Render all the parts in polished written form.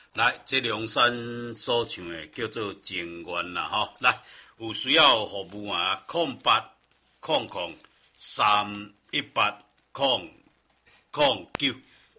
来，这梁山所唱的叫做情缘啦，吼！来，有需要服务啊，0800-318-009。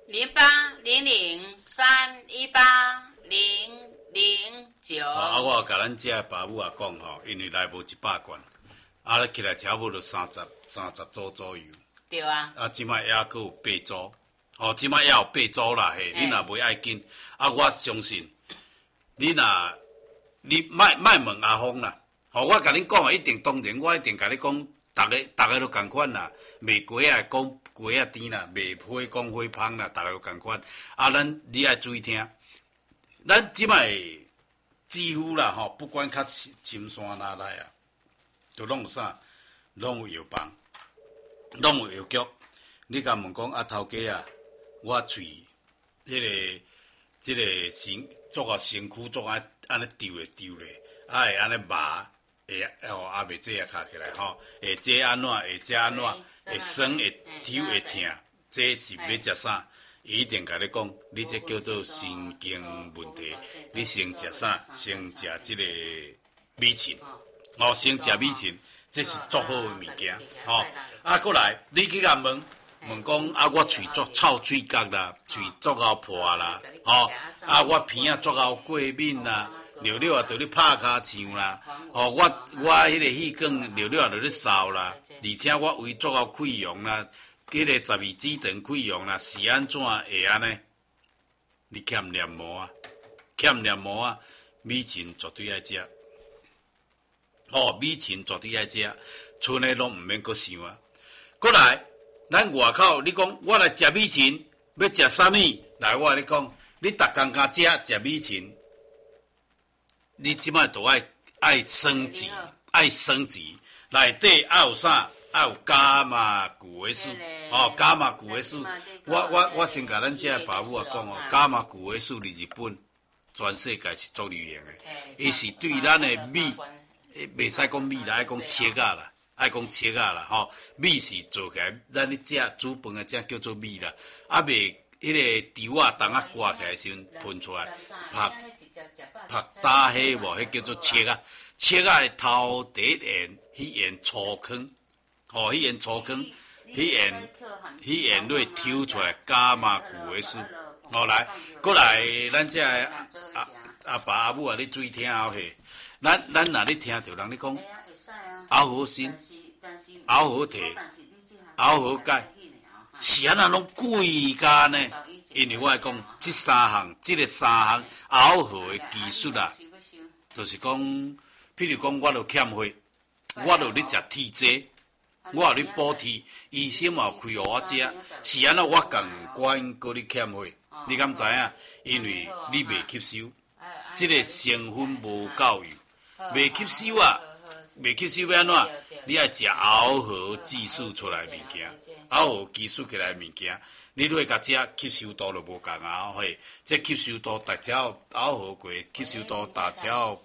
0800-318-009。 我甲咱遮爸母啊讲吼，因为来无100罐，咧起来差不多30组左右。 对啊。 即摆还佫有8组，即摆还有8组啦，嘿，你若袂爱紧，我相信你莫问阿峰啦，我甲恁讲啊，当然我一定甲你讲，逐个都共款啦，卖鸡啊讲鸡啊甜啦，卖花讲花芳啦，逐个都共款。你爱注意听，咱即摆几乎啦不管较深山哪来啊，都拢有啥，拢有药房，拢有药局。你甲问讲头家啊，我喙即个身躯做安尼丢咧，会安尼麻，会袂这卡起来会这安怎，会这安怎，会酸会抽会痛，这是要食啥？伊一定甲你讲，你这叫做神经问题，你先食啥？先食即个米芹，先食米芹，这是足好的物件，过来，你去甲问讲我喙足臭喙角啦，喙足够破啦，我鼻足够过敏啦，尿尿着咧拍骹唱啦，我迄个气管尿尿着咧扫啦，而且我胃足够溃疡啦，迄个十二指肠溃疡啦，是安怎会安尼？你欠黏膜啊，米芹绝对爱食，米芹绝对爱食，剩的拢毋免阁想啊，过来。咱外口，你讲我来食米芹，要食啥物？来，我跟你讲，你逐工甲食米芹，你即摆都爱升级，内底还有啥？还有伽马谷维素，伽马谷维素。我先甲咱遮爸母讲伽马谷维素伫日本全世界是足流行的，伊是对咱的米，袂使讲米啦，爱讲切啊啦。爱讲切啦，米是做起来，咱咧食煮饭的这叫做米啦，袂迄个猪啊当刮起来时阵喷出来，拍打黑无，迄叫做切啊的头第一沿，迄沿粗坑，迄沿粗坑，迄沿类抽出来伽马谷维素，来，过来，咱这阿爸阿母啊，你注意听嘿，咱若咧听着人咧讲。熬好心，熬好体，熬好钙，是安那拢贵家呢？因为我讲这个三项熬好的技术啦，就是讲，譬如讲，我著欠血，我著咧食铁剂，我有咧补铁，医生嘛开互我食，是安那我共管搁咧欠血，你敢知影？因为你未吸收，这个成分无够油，未吸收啊。袂吸收要安怎？你爱食熬合技术出来物件，熬合技术起来物件，你落甲食吸收度就无共啊！这吸收度大条熬合过，吸收度大条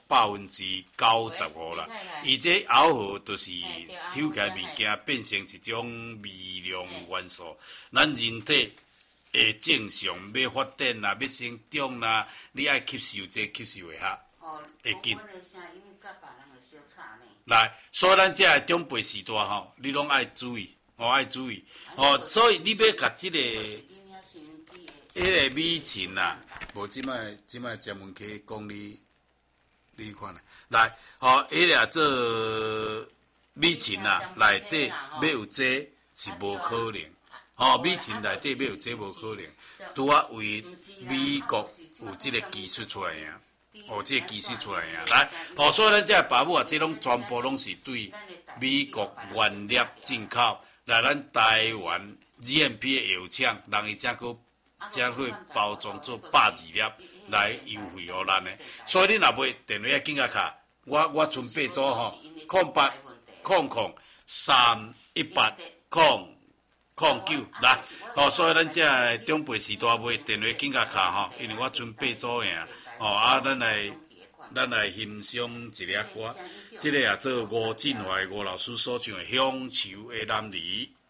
95%啦。伊这熬合就是抽起来物件变成一种微量元素，咱人体会正常要发展啦，要生长啦，你爱吸收这吸收会较会紧。来，所以咱这长辈时代你拢爱注意，爱注意，所以你要甲这个，迄个米芹啦，无即摆专门去讲你看啦，来，迄个做米芹啦，内底要有这是无可能，米芹内底要有这无可能，拄为美国有这个技术出来啊。这个技术出来啊！来，所以咱这爸母啊，这拢全部拢是对美国原料进口来咱台湾 GMP 的药厂，人伊才去包装做102粒来优惠予咱的。所以你若买电话紧甲卡，我存8组0800-318-009来，所以咱这长辈时代买电话紧甲卡因为我存8组呀。咱来欣赏一粒歌，这个也做吴振华吴老师所唱的《乡愁的男儿》。